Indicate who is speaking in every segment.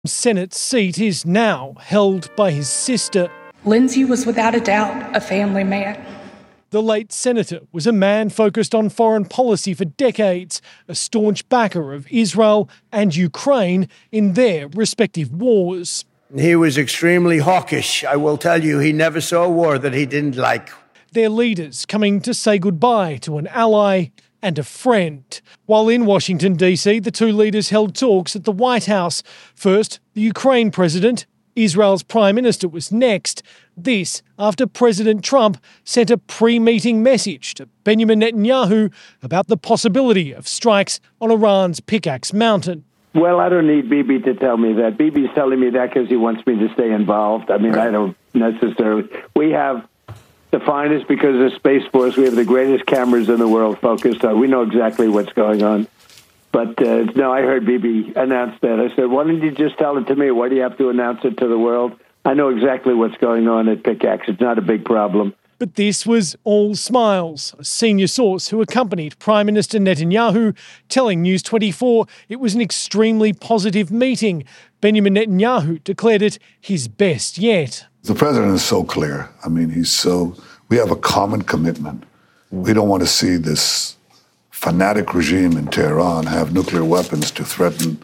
Speaker 1: Senate seat is now held by his sister.
Speaker 2: Lindsay was without a doubt a family man.
Speaker 1: The late senator was a man focused on foreign policy for decades, a staunch backer of Israel and Ukraine in their respective wars.
Speaker 3: He was extremely hawkish. I will tell you, he never saw a war that he didn't like.
Speaker 1: Their leaders coming to say goodbye to an ally and a friend. While in Washington, D.C., the two leaders held talks at the White House. First, the Ukraine president. Israel's prime minister was next. This after President Trump sent a pre-meeting message to Benjamin Netanyahu about the possibility of strikes on Iran's Pickaxe Mountain.
Speaker 4: Well, I don't need Bibi to tell me that. Bibi's telling me that because he wants me to stay involved. I mean, I don't necessarily. We have the finest, because of Space Force, we have the greatest cameras in the world focused on. We know exactly what's going on. But no, I heard Bibi announce that. I said, why didn't you just tell it to me? Why do you have to announce it to the world? I know exactly what's going on at Pickaxe. It's not a big problem.
Speaker 1: But this was all smiles. A senior source who accompanied Prime Minister Netanyahu telling News 24 it was an extremely positive meeting. Benjamin Netanyahu declared it his best yet.
Speaker 5: The president is so clear. I mean, we have a common commitment. We don't want to see this fanatic regime in Tehran have nuclear weapons to threaten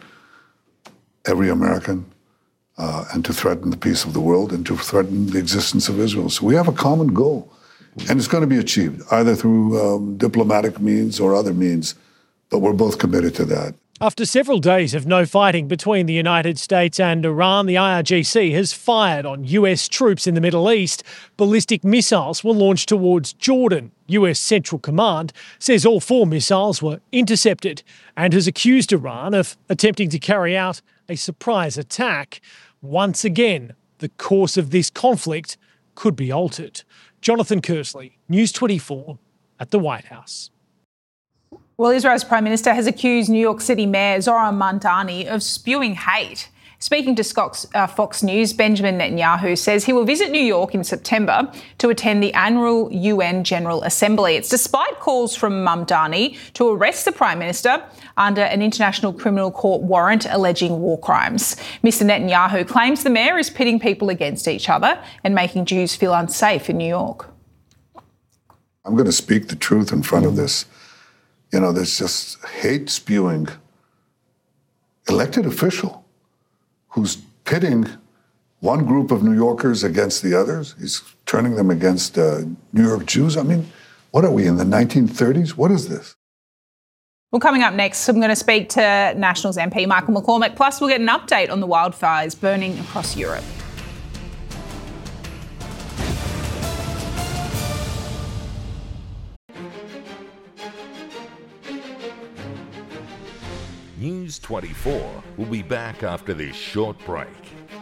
Speaker 5: every American and to threaten the peace of the world and to threaten the existence of Israel. So we have a common goal, and it's going to be achieved either through diplomatic means or other means, but we're both committed to that.
Speaker 1: After several days of no fighting between the United States and Iran, the IRGC has fired on US troops in the Middle East. Ballistic missiles were launched towards Jordan. US Central Command says all 4 missiles were intercepted and has accused Iran of attempting to carry out a surprise attack. Once again, the course of this conflict could be altered. Jonathan Kersley, News 24 at the White House.
Speaker 6: Well, Israel's Prime Minister has accused New York City Mayor Zohran Mamdani of spewing hate. Speaking to Fox News, Benjamin Netanyahu says he will visit New York in September to attend the annual UN General Assembly. It's despite calls from Mamdani to arrest the Prime Minister under an International Criminal Court warrant alleging war crimes. Mr Netanyahu claims the mayor is pitting people against each other and making Jews feel unsafe in New York.
Speaker 5: I'm going to speak the truth in front of this. You know, there's just hate spewing elected official who's pitting one group of New Yorkers against the others. He's turning them against New York Jews. I mean, what are we, in the 1930s? What is this?
Speaker 6: Well, coming up next, I'm going to speak to Nationals MP Michael McCormack. Plus, we'll get an update on the wildfires burning across Europe.
Speaker 7: News 24 will be back after this short break.